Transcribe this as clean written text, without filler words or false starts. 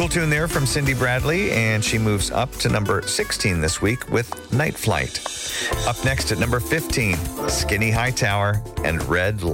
Cool tune there from Cindy Bradley, and she moves up to number 16 this week with Night Flight. Up next at number 15, Skinny Hightower and Red